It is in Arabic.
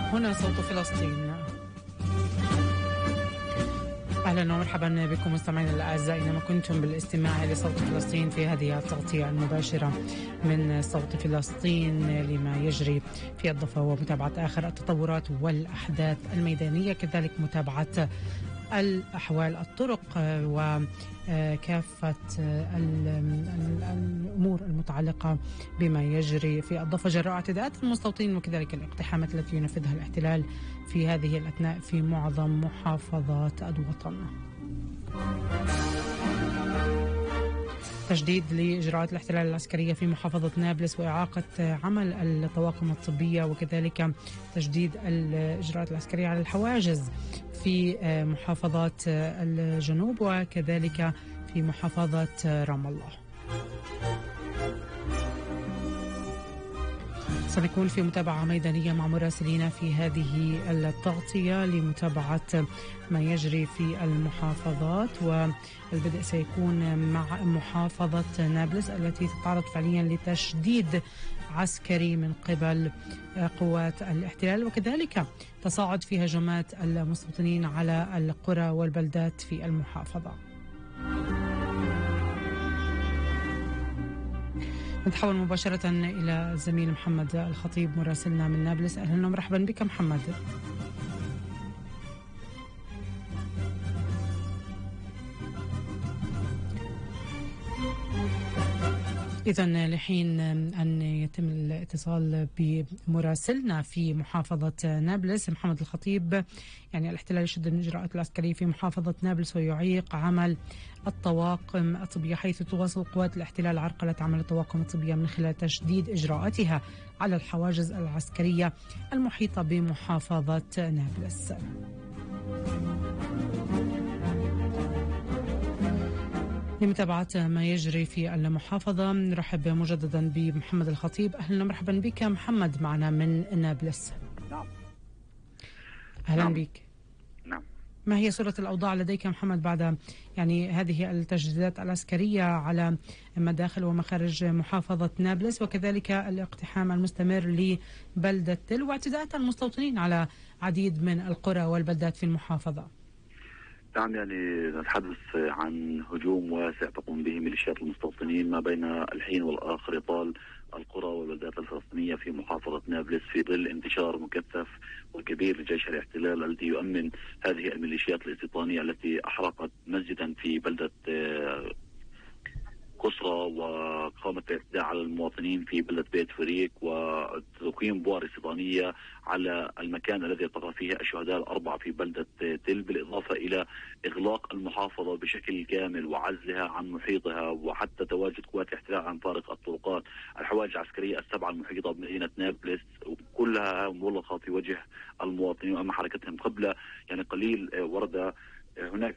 هنا صوت فلسطين. أهلا ومرحبا بكم مستمعينا الأعزاء، إنما كنتم بالاستماع لصوت فلسطين في هذه التغطية المباشرة من صوت فلسطين لما يجري في الضفة، ومتابعة آخر التطورات والأحداث الميدانية، كذلك متابعة الأحوال الطرق وكافة الأمور المتعلقة بما يجري في الضفة جراء اعتداءات المستوطنين، وكذلك الاقتحامات التي ينفذها الاحتلال في هذه الأثناء في معظم محافظات الوطن. تجديد لإجراءات الاحتلال العسكرية في محافظة نابلس وإعاقة عمل الطواقم الطبية، وكذلك تجديد الإجراءات العسكرية على الحواجز في محافظات الجنوب وكذلك في محافظة رام الله. سنكون في متابعة ميدانية مع مراسلين في هذه التغطية لمتابعة ما يجري في المحافظات، والبدء سيكون مع محافظة نابلس التي تتعرض فعليا لتشديد عسكري من قبل قوات الاحتلال، وكذلك تصاعد في هجمات المستوطنين على القرى والبلدات في المحافظة. نتحول مباشرة إلى الزميل محمد الخطيب مراسلنا من نابلس. أهلا ومرحبا بك محمد. إذن لحين أن يتم الاتصال بمراسلنا في محافظة نابلس محمد الخطيب، يعني الاحتلال يشدد من الإجراءات العسكرية في محافظة نابلس ويعيق عمل الطواقم الطبية، حيث تواصل قوات الاحتلال عرقلة عمل الطواقم الطبية من خلال تشديد إجراءاتها على الحواجز العسكرية المحيطة بمحافظة نابلس. لمتابعة ما يجري في المحافظة نرحب مجددا بمحمد الخطيب. أهلا ومرحبا بك محمد معنا من نابلس. نعم. أهلا نعم. بك. نعم. ما هي صورة الأوضاع لديك محمد بعد يعني هذه التجديدات العسكرية على مداخل ومخارج محافظة نابلس، وكذلك الاقتحام المستمر لبلدة تل واعتداءات المستوطنين على عديد من القرى والبلدات في المحافظة؟ نعم، يعني نتحدث عن هجوم واسع تقوم به ميليشيات المستوطنين ما بين الحين والآخر يطال القرى والبلدات الفلسطينية في محافظة نابلس في ظل انتشار مكثف وكبير لجيش الاحتلال الذي يؤمن هذه الميليشيات الاستيطانية التي أحرقت مسجدا في بلدة قصرى، وقامت بالاعتداء على المواطنين في بلدة بيت فريق، وتقييم بوار استيطانية على المكان الذي التقى فيه الشهداء الأربعة في بلدة تل، بالإضافة إلى إغلاق المحافظة بشكل كامل وعزلها عن محيطها، وحتى تواجد قوات الاحتلال عن طريق الطرقات الحواجز العسكرية السبعة المحيطة بمدينة نابلس، كلها مغلقة في وجه المواطنين وأمام حركتهم. قبل يعني قليل ورد هناك